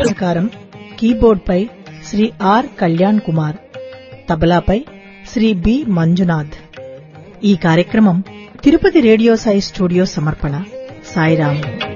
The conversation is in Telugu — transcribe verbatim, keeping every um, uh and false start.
సహకారం కీబోర్డ్పై శ్రీ ఆర్ కళ్యాణ్ కుమార్, తబలాపై శ్రీ బి మంజునాథ్. ఈ కార్యక్రమం తిరుపతి రేడియో సాయి స్టూడియో సమర్పణ. సాయిరాం.